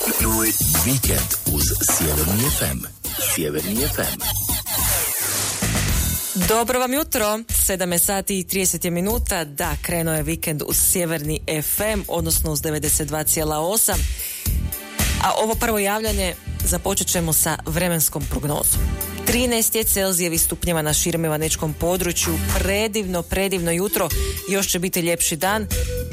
Vikend uz Sjeverni FM. Sjeverni FM. Dobro vam jutro, 7 sati i 30 minuta, da, krenuo je vikend uz Sjeverni FM, odnosno uz 92,8. A ovo prvo javljanje započet ćemo sa vremenskom prognozom. 13 je Celzijevih stupnjeva na širem ivanečkom području, predivno jutro, još će biti ljepši dan.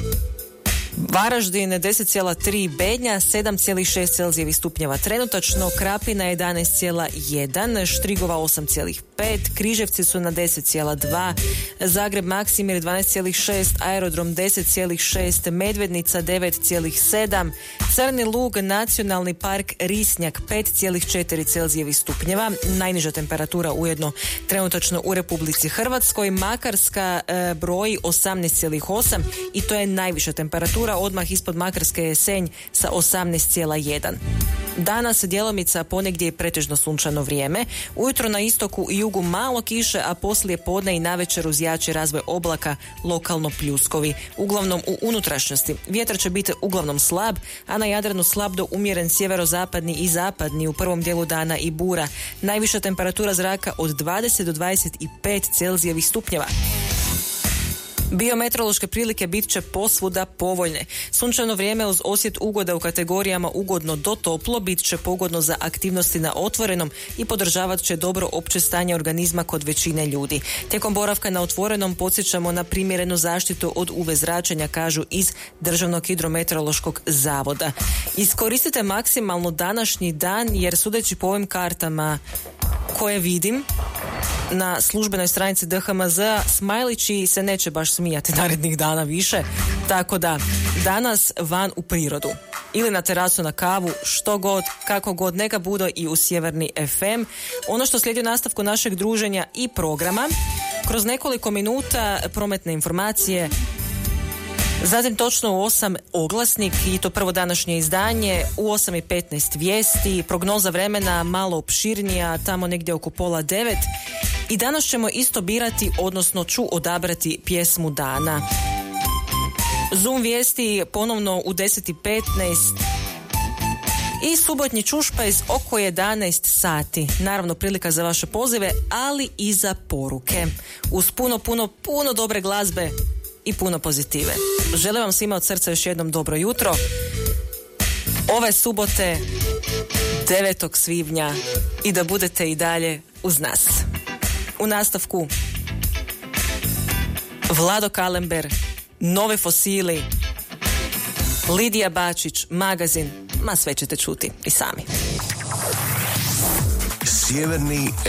Varaždin 10,3, Bednja 7,6 Celzijevih stupnjeva trenutačno, Krapina 11,1, Štrigova 8,5, Križevci su na 10,2, Zagreb Maksimir 12,6, Aerodrom 10,6, Medvednica 9,7, Crni Lug, Nacionalni park Risnjak 5,4 Celzijevih stupnjeva, najniža temperatura ujedno trenutačno u Republici Hrvatskoj. Makarska broji 18,8 i to je najviša temperatura. Odmah ispod Makarske je Senj sa 18,1. Danas djelomica ponegdje je pretežno sunčano vrijeme. Ujutro na istoku i jugu malo kiše, a poslije podne i navečer uz jači razvoj oblaka, lokalno pljuskovi. Uglavnom u unutrašnjosti. Vjetar će biti uglavnom slab, a na Jadranu slab do umjeren sjeverozapadni i zapadni, u prvom dijelu dana i bura. Najviša temperatura zraka od 20 do 25 Celzijevih stupnjeva. Biometeorološke prilike bit će posvuda povoljne. Sunčano vrijeme uz osjet ugoda u kategorijama ugodno do toplo bit će pogodno za aktivnosti na otvorenom i podržavat će dobro opće stanje organizma kod većine ljudi. Tijekom boravka na otvorenom podsjećamo na primjerenu zaštitu od UV zračenja, kažu iz Državnog hidrometeorološkog zavoda. Iskoristite maksimalno današnji dan, jer sudeći po ovim kartama koje vidim na službenoj stranici DHMZ, smajlići se neće baš smijati narednih dana više, tako da danas van u prirodu ili na terasu na kavu, što god, kako god, neka bude i u Sjeverni FM. Ono što slijedi u nastavku našeg druženja i programa, kroz nekoliko minuta prometne informacije, zatim točno u 8 oglasnik i to prvo današnje izdanje, u 8:15 vijesti, prognoza vremena malo opširnija, tamo negdje oko 8:30. I danas ćemo isto birati, odnosno ću odabrati pjesmu dana. Zoom vijesti ponovno u 10:15 i subotnji čušpajz oko 11 sati. Naravno prilika za vaše pozive, ali i za poruke. Uz puno dobre glazbe i puno pozitive. Želim vam svima od srca još jednom dobro jutro. Ove subote 9. svibnja i da budete i dalje uz nas. U nastavku Vlado Kalember, Nove fosili, Lidija Bačić, Magazin, ma sve ćete čuti i sami. Sjeverni